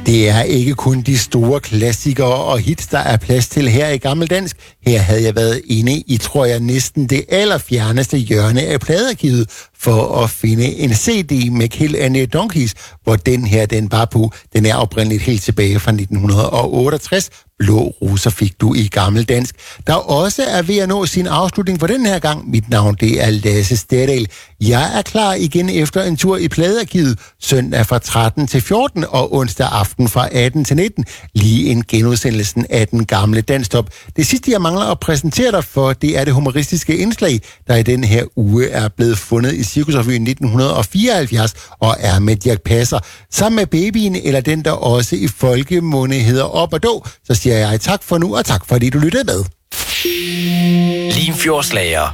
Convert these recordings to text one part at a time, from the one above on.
Det er ikke kun de store klassikere og hits, der er plads til her i Gammeldansk. Her havde jeg været inde i, tror jeg, næsten det allerfjerneste hjørne af pladearkivet for at finde en CD med Kill and the Donkeys, hvor den her, den var på. Den er oprindeligt helt tilbage fra 1968. Blå roser fik du i Gammeldansk, der også er ved at nå sin afslutning for den her gang. Mit navn, det er Lasse Stedal. Jeg er klar igen efter en tur i pladearkivet søndag fra 13 til 14 og onsdag aften fra 18 til 19. Lige en genudsendelsen af den gamle Danstop. Det sidste, jeg mangler at præsentere dig for, det er det humoristiske indslag, der i den her uge er blevet fundet i Cirkusrevyen 1974 og er med Dirch Passer. Sammen med Babyen, eller den, der også i folkemunde hedder Op og Då, så siger jeg tak for nu, og tak fordi du lyttede med. Limfjordslager.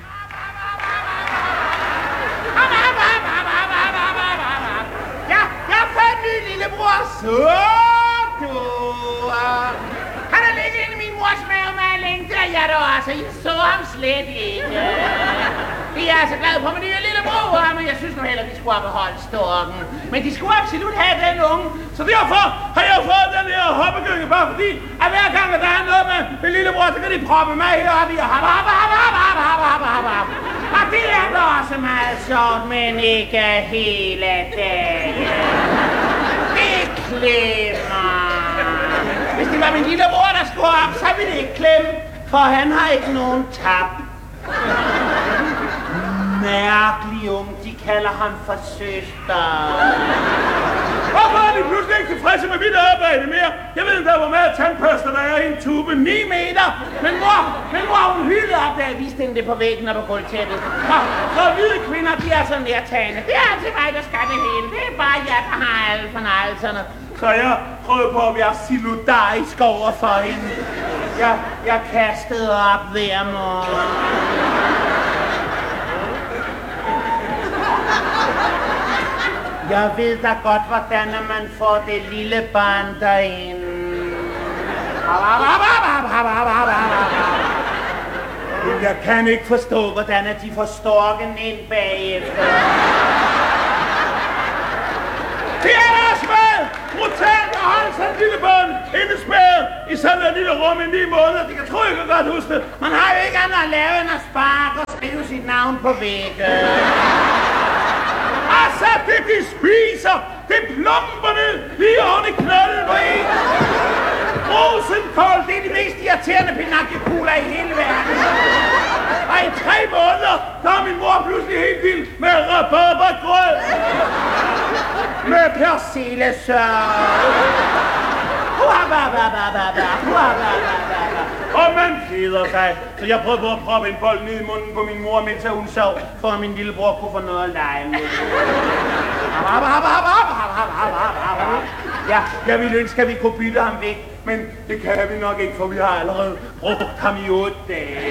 Jeg fandt min lillebror, så du. Han har ligget inde i min mors mave med længe, der jeg da også. I så ham slet ikke. Vi er så glade på min nye lillebror, men jeg synes nu heller, de skulle have beholdt storken. Men de skulle absolut have den unge. Så derfor har jeg fået den her hoppegynge, bare fordi, at hver gang der er noget med min lillebror, så kan de proppe mig heroppe i og hoppe. Og det er da også meget sjovt, men ikke hele dagen. Det klemmer. Hvis det var min lillebror, der skulle op, så ville det ikke klemme, for han har ikke nogen tab. Mærkelig unge, de kalder ham for søster. Hvorfor er de pludselig ikke tilfredse med mit arbejde mere? Jeg ved ikke, hvor meget tandpasta der er i en tube. 9 meter! Men mor, hun hyldede op, da jeg viste hende det på væggen og på gulvtæppet. Så hvide kvinder, de er så nærtagende. Det er altid mig, der skal det hele. Det er bare jeg, der har alle fornøjelserne. Så jeg prøvede på at være solidarisk over for hende. Jeg kastede op hver morgen. Jeg ved da godt, hvordan man får det lille barn derinde. Jeg kan ikke forstå, hvordan de får storken ind bagefter. Det er der svært! Brutalt at holde sådan en lille barn indespærret i sådan et lille rum i 9 måneder. Det kan tro, jeg kan godt huske det. Man har jo ikke andet at lave end at sparke og skrive sit navn på væggen. Altså, det de spiser, det plumper ned lige oven i knolden på en. Rosenkål, det er de mest irriterende pinakjekugler i hele verden. Og i 3 måneder, der er min mor pludselig helt vild med rabarbergrød. Med persillesød. Og man keder sig. Så jeg prøvede på at proppe en bold ned i munden på min mor, mens hun sov, for at min lillebror kunne få noget at lege med. Ja, jeg ville ønske, at vi kunne bytte ham væk. Men det kan vi nok ikke, for vi har allerede brugt ham i 8 dage.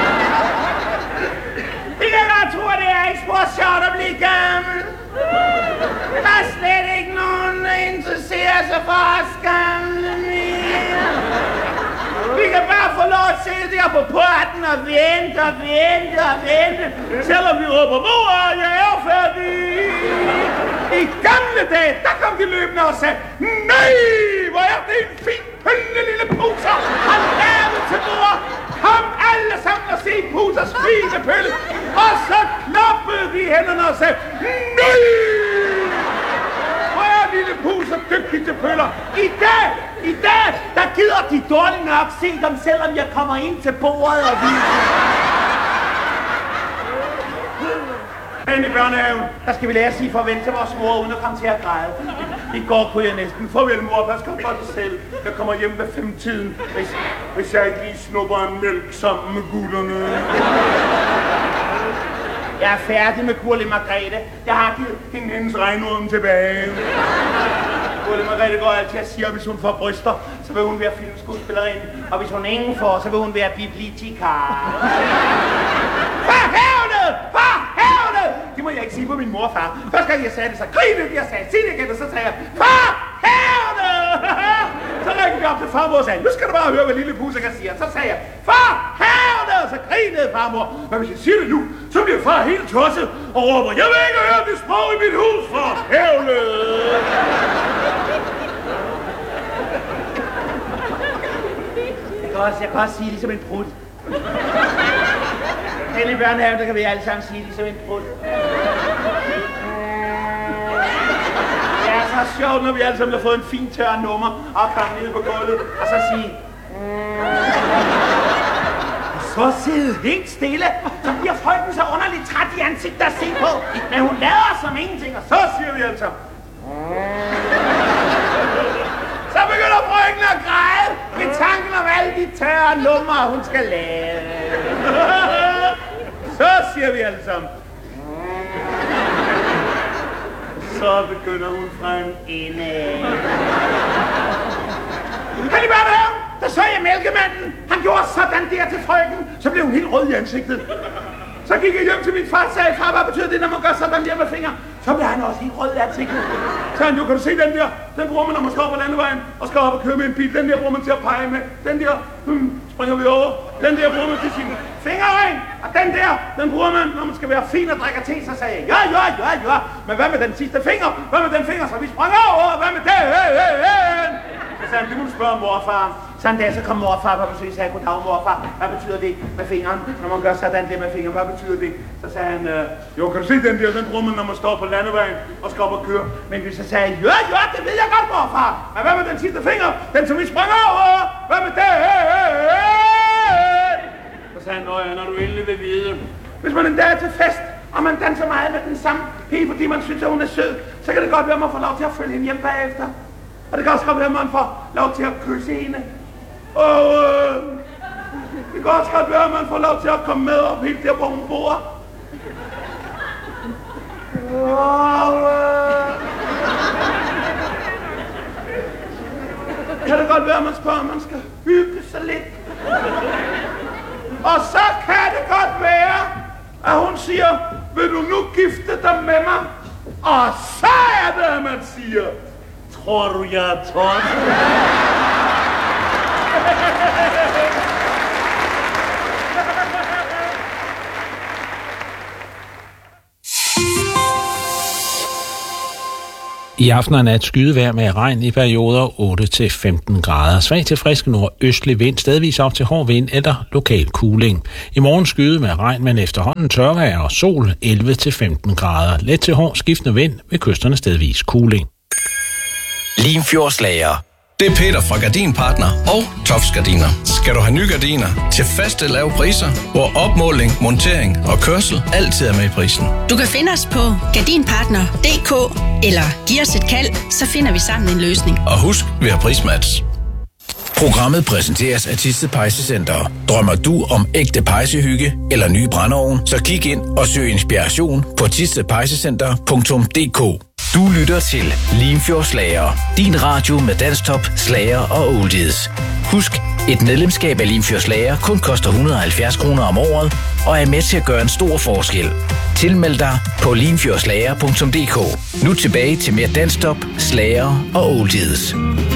Det kan godt tro, at det er ikke spor sjovt at blive gammel. Der er slet ikke nogen, der interesserer sig for os gamle mere. Vi kan bare få lov at sidde der på porten og vente og vente og vente. Selvom vi råber, mor, jeg er færdig. I gamle dage, der kom de løbende og sagde, nej, hvor er det en fin, pøllende lille puser. Han lavede til mor. Kom alle sammen og se pusers fine pølle. Og så klappede de hænderne og sagde, nej. Hvor er lille puser dygtig til pøller. I dag, der gider de dårligt nok se dem, selvom jeg kommer ind til bordet og viser. Men i børnehaven, der skal vi lære at sige farvel til vores mor, uden at komme til at græde. I går kunne jeg næsten. Farvel mor, pas godt for dig selv. Jeg kommer hjem ved 5-tiden, hvis jeg ikke lige snupper en mælk sammen med gutterne. Jeg er færdig med Gurli Margrethe. Jeg har givet hende hendes regnorm tilbage. Gurli Margrethe går altid og siger, at hvis hun får bryster, så vil hun være filmskuespillerinde. Og hvis hun ingen får, så vil hun være bibliotekar. For hævnet! For hævnet! Det må jeg ikke sige på min mor og far. Første gang jeg sagde det, så grinede jeg sagde, sig det igen, og så sagde jeg, for hævnet! Så ringte vi op til farmor og sagde, nu skal du bare høre, hvad lille Pusse kan sige. Så sagde jeg, for hævnet! Og så grinede farmor. Men hvis jeg siger det nu, så bliver far helt tosset og råber, jeg vil ikke høre det sprog i mit hus, for hævnet! Jeg kan også sige ligesom en prut. Hen i børnehaven, der kan vi alle sammen sige ligesom en prut. Det er så sjovt, når vi alle sammen har fået en fin tør nummer og komme ned på gulvet og så sige... Så sidde helt stille, så bliver frøken så underligt træt i ansigtet at se på. Men hun lader som ingenting, og så siger vi altså... Så begynder frøken at græde ved tanken om alle de tørre numre, hun skal lave. Så siger vi alle sammen... Så begynder hun fra en ende af. Kan I bare høre? Der så jeg mælkemanden. Han gjorde sådan der til frøken. Så blev hun helt rød i ansigtet. Så gik jeg hjem til min far og sagde, far, hvad betyder det, når man gør sådan der med fingre? Så blev han også helt rød i ansigtet. Så han, jo, kan du se den der? Den bruger man, når man skal op på landevejen og skal op og køre med en bil. Den der bruger man til at pege med. Den der, springer vi over. Den der bruger man til sin fingerring. Og den der, den bruger man, når man skal være fin og drikke te. Så sagde jeg, ja. Men hvad med den sidste finger? Hvad med den finger, så vi sprang over? Hvad med den? Så sagde han, det må du spørge morfar. Sådan en dag, så kom morfar på besøg og sagde, goddag morfar, hvad betyder det med fingeren? Når man gør sådan der med fingeren, hvad betyder det? Så sagde han, jo, kan du se den der, den bruger man, når man står på landevejen og skal op og køre. Men så sagde jeg, ja, det ved jeg godt, morfar. Men hvad med den sidste finger? Den som vi sprang over? Hvad med det? Så sagde han, når du endelig vil vide. Hvis man en dag er til fest, og man danser meget med den samme pige, fordi man synes, at hun er sød, så kan det godt være, at man får lov til at følge hende hjem bagefter. Og det kan også godt være, at man får lov til at kysse hende. Og det kan også godt være, at man får lov til at komme med op helt der, hvor hun bor. Kan det godt være, at man spørger, at man skal hygge sig lidt. Og så kan det godt være, at hun siger, vil du nu gifte dig med mig? Og så er det, at man siger, tror du, jeg er tosset? I aften og nat skydevejr med regn i perioder 8-15 grader. Svag til frisk nordøstlig vind, stedvis op til hård vind eller lokal kuling. I morgen skyde med regn, men efterhånden tørvejr og sol 11-15 grader. Let til hård skiftende vind ved kysterne stedvis kuling. Limfjordslager. Det er Peter fra Gardinpartner og Tofs Gardiner. Skal du have nye gardiner til faste lave priser, hvor opmåling, montering og kørsel altid er med i prisen. Du kan finde os på gardinpartner.dk eller giv os et kald, så finder vi sammen en løsning. Og husk, vi har prismatch. Programmet præsenteres af Thisted Pejsecenter. Drømmer du om ægte pejsehygge eller ny brændeovn, så kig ind og søg inspiration på thistedpejsecenter.dk. Du lytter til Limfjordslager, din radio med dansktop, slager og oldies. Husk, et medlemskab af Limfjordslager kun koster 170 kroner om året og er med til at gøre en stor forskel. Tilmeld dig på limfjordslager.dk. Nu tilbage til mere dansktop, slager og oldies.